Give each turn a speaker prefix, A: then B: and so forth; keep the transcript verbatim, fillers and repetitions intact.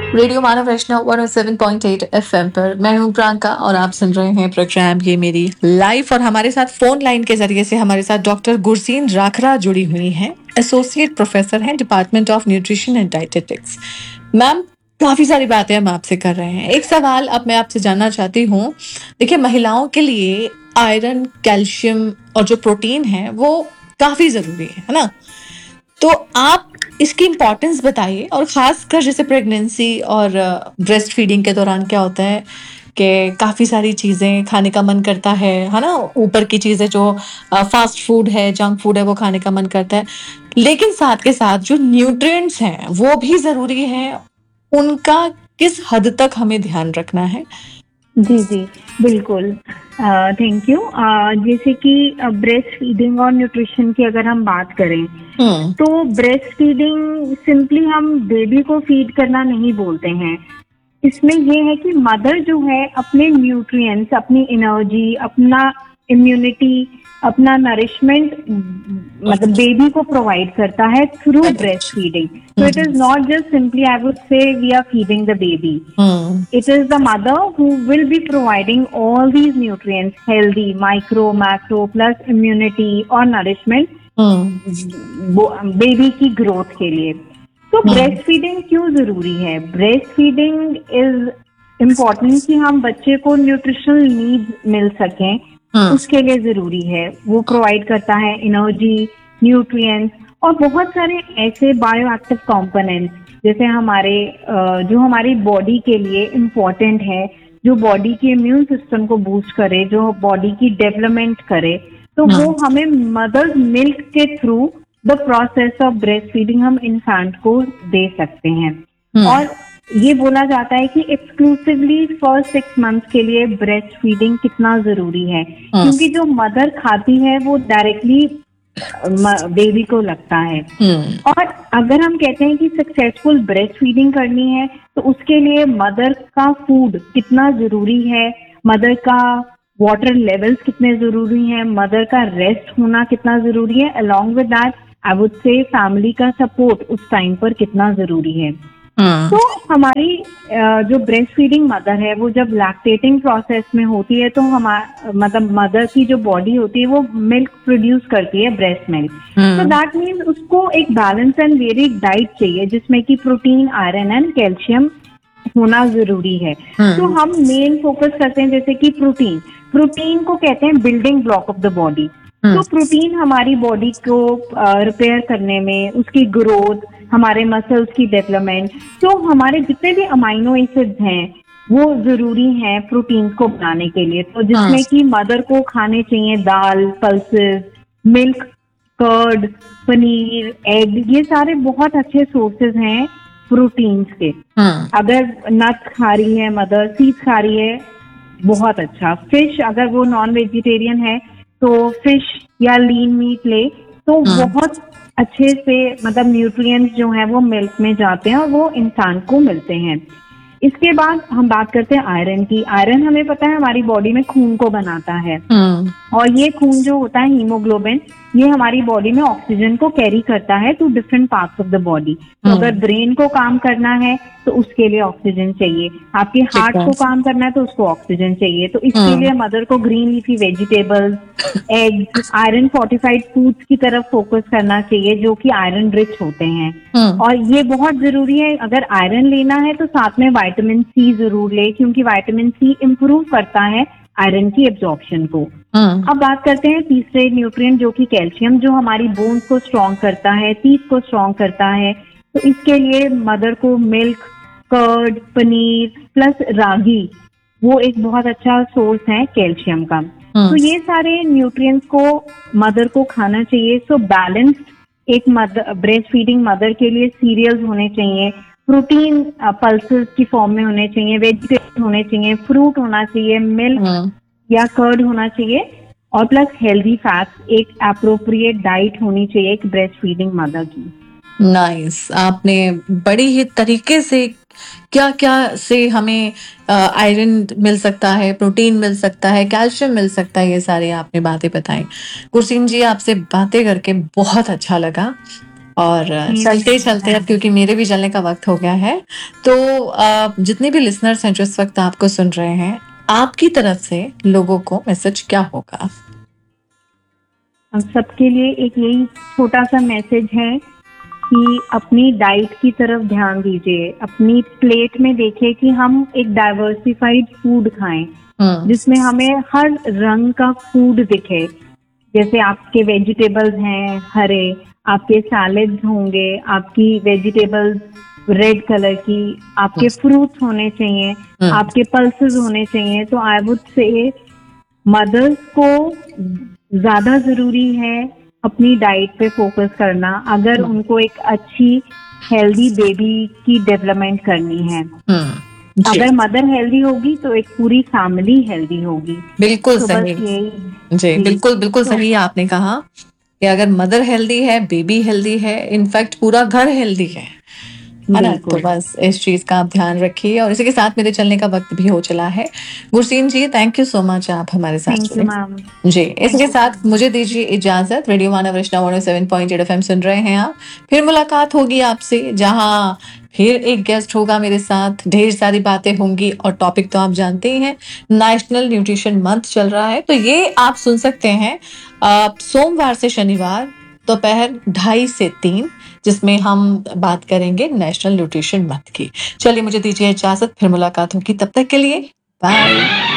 A: Radio मानव वैष्णव एक सौ सात पॉइंट आठ एफएम पर मैं हूं प्रियंका और आप सुन रहे हैं प्रोग्राम ये मेरी लाइफ। और हमारे साथ फोन लाइन के जरिए से हमारे साथ डॉक्टर गुरसीन राखरा जुड़ी हुई हैं। एसोसिएट प्रोफेसर हैं department of nutrition and dietetics. Ma'am, काफी सारी बातें हम आपसे कर रहे हैं। एक सवाल अब मैं आपसे जानना चाहती हूँ। देखिए, महिलाओं के लिए आयरन, कैल्शियम और जो प्रोटीन है वो काफी जरूरी है है ना? तो आप इसकी इम्पोर्टेंस बताइए, और खासकर जैसे प्रेगनेंसी और ब्रेस्ट फीडिंग के दौरान क्या होता है कि काफ़ी सारी चीज़ें खाने का मन करता है है ना? ऊपर की चीज़ें जो फास्ट फूड है, जंक फूड है, वो खाने का मन करता है, लेकिन साथ के साथ जो न्यूट्रिएंट्स हैं वो भी ज़रूरी हैं। उनका किस हद तक हमें ध्यान रखना है?
B: जी जी बिल्कुल, थैंक यू। जैसे कि ब्रेस्ट फीडिंग और न्यूट्रिशन की अगर हम बात करें तो ब्रेस्ट फीडिंग सिंपली हम बेबी को फीड करना नहीं बोलते हैं। इसमें ये है कि मदर जो है अपने न्यूट्रिएंट्स, अपनी एनर्जी, अपना इम्यूनिटी, अपना नरिशमेंट मतलब बेबी को प्रोवाइड करता है through breast feeding. So it is not just simply, I would say, we are feeding the baby.
A: Hmm.
B: It is the mother who will be providing all these nutrients, healthy, micro, macro, plus immunity or nourishment baby की growth के लिए। तो breast feeding क्यों जरूरी है? Breast feeding is important कि हम बच्चे को न्यूट्रिशनल नीड्स मिल सकें, उसके लिए जरूरी है। वो प्रोवाइड करता है एनर्जी, न्यूट्रिएंट्स और बहुत सारे ऐसे बायो एक्टिव कॉम्पोनेंट्स जैसे हमारे जो हमारी बॉडी के लिए इम्पोर्टेंट है, जो बॉडी के इम्यून सिस्टम को बूस्ट करे, जो बॉडी की डेवलपमेंट करे। तो वो हमें मदर्स मिल्क के through the process of breast feeding हम इन्फेंट को दे सकते हैं। और ये बोला जाता है कि एक्सक्लूसिवली फर्स्ट सिक्स मंथ्स के लिए ब्रेस्ट फीडिंग कितना जरूरी है, क्योंकि जो मदर खाती है वो डायरेक्टली बेबी को लगता है। और अगर हम कहते हैं कि सक्सेसफुल ब्रेस्ट फीडिंग करनी है तो उसके लिए मदर का फूड कितना जरूरी है, मदर का वाटर लेवल्स कितने जरूरी हैं, मदर का रेस्ट होना कितना जरूरी है, along with that I would say family का सपोर्ट उस टाइम पर कितना जरूरी है। तो हमारी जो ब्रेस्ट फीडिंग मदर है वो जब लैक्टेटिंग प्रोसेस में होती है तो हमारा मतलब मदर की जो बॉडी होती है वो मिल्क प्रोड्यूस करती है, ब्रेस्ट मिल्क। तो दैट मीन्स उसको एक बैलेंस एंड वेरिड डाइट चाहिए जिसमें कि प्रोटीन, आयरन एंड कैल्शियम होना जरूरी है। तो हम मेन फोकस करते हैं जैसे कि प्रोटीन। प्रोटीन को कहते हैं building block of the body. तो प्रोटीन हमारी बॉडी को रिपेयर करने में, उसकी ग्रोथ, हमारे मसल्स की डेवलपमेंट, तो हमारे जितने भी अमाइनो एसिड्स हैं वो जरूरी हैं प्रोटीन को बनाने के लिए। तो जिसमें कि मदर को खाने चाहिए दाल, pulses, milk, curd, paneer, egg, ये सारे बहुत अच्छे सोर्सेज हैं प्रोटीन्स के। अगर नट खा रही है मदर, सीड्स खा रही है, बहुत अच्छा। फिश, अगर वो नॉन वेजिटेरियन है तो फिश या लीन मीट ले तो बहुत अच्छे से मतलब न्यूट्रिएंट्स जो हैं वो मिल्क में जाते हैं और वो इंसान को मिलते हैं। इसके बाद हम बात करते हैं आयरन की। आयरन हमें पता है हमारी बॉडी में खून को बनाता है, और ये खून जो होता है हीमोग्लोबिन, ये हमारी बॉडी में ऑक्सीजन को कैरी करता है to different parts of the body. तो अगर ब्रेन को काम करना है तो उसके लिए ऑक्सीजन चाहिए, आपके हार्ट को काम करना है तो उसको ऑक्सीजन चाहिए। तो इसके लिए मदर को green leafy vegetables, eggs, iron fortified foods की तरफ फोकस करना चाहिए जो कि आयरन रिच होते हैं। और ये बहुत जरूरी है, अगर आयरन लेना है तो साथ में विटामिन सी जरूर ले, क्योंकि विटामिन सी इम्प्रूव करता है आयरन की एब्जॉर्प्शन को। अब बात करते हैं तीसरे न्यूट्रिएंट जो कि कैल्शियम, जो हमारी बोन्स को स्ट्रॉन्ग करता है, टीथ को स्ट्रॉन्ग करता है। तो इसके लिए मदर को मिल्क, कर्ड, पनीर प्लस रागी वो एक बहुत अच्छा सोर्स है कैल्शियम का। तो ये सारे न्यूट्रिएंट्स को मदर को खाना चाहिए। सो बैलेंस्ड एक मदर ब्रेस्ट फीडिंग मदर के लिए सीरियल्स होने चाहिए, प्रोटीन पल्सेस की फॉर्म में होने चाहिए, वेजिटेबल होने चाहिए, फ्रूट होना चाहिए, मिल्क या कर्ड होना चाहिए, और प्लस हेल्दी फैट्स। एक एप्रोप्रिएट डाइट होनी चाहिए एक ब्रेस्ट फीडिंग मदर की।
A: Nice nice. आपने बड़ी ही तरीके से क्या क्या से हमें आयरन मिल सकता है, प्रोटीन मिल सकता है, कैल्शियम मिल सकता है, ये सारी आपने बातें बताई। गुरसीन जी, आपसे बातें करके बहुत अच्छा लगा। और चलते चलते अब क्योंकि मेरे भी चलने का वक्त हो गया है, तो अ, जितने भी लिसनर्स हैं जो इस वक्त आपको सुन रहे हैं, आपकी तरफ से लोगों को मैसेज क्या होगा?
B: हम सबके लिए एक यही छोटा सा मैसेज है कि अपनी डाइट की तरफ ध्यान दीजिए। अपनी प्लेट में देखिए कि हम एक डाइवर्सिफाइड फूड खाएं, जिसमें हमें हर रंग का फूड दिखे। जैसे आपके वेजिटेबल्स हैं हरे, आपके सैलेड्स होंगे, आपकी वेजिटेबल्स रेड कलर की, आपके फ्रूट्स होने चाहिए, आपके पल्सेस होने चाहिए। तो आई वुड से मदर्स को ज्यादा जरूरी है अपनी डाइट पे फोकस करना, अगर उनको एक अच्छी हेल्दी बेबी की डेवलपमेंट करनी है। अगर मदर हेल्दी होगी तो एक पूरी फैमिली हेल्दी होगी।
A: बिल्कुल
B: तो
A: सही जी, बिल्कुल बिल्कुल तो, सही आपने कहा कि अगर मदर हेल्दी है, बेबी हेल्दी है, इनफैक्ट पूरा घर हेल्दी है, है ना? तो बस इस चीज का आप ध्यान रखिए। और इसी के साथ मेरे चलने का वक्त भी हो चला है। गुरसीन जी, थैंक यू सो मच, आप हमारे साथ
B: जुड़े
A: जी। इसके साथ मुझे दीजिए इजाजत। रेडियो मानव रचना one O seven point eight FM सुन रहे हैं आप। फिर मुलाकात होगी आपसे, जहाँ फिर एक गेस्ट होगा मेरे साथ, ढेर सारी बातें होंगी। और टॉपिक तो आप जानते ही हैं, नेशनल न्यूट्रिशन मंथ चल रहा है, तो ये आप सुन सकते हैं सोमवार से शनिवार दोपहर ढाई से तीन, जिसमें हम बात करेंगे नेशनल न्यूट्रिशन मंथ की। चलिए मुझे दीजिए इजाजत, फिर मुलाकात होगी, तब तक के लिए बाय।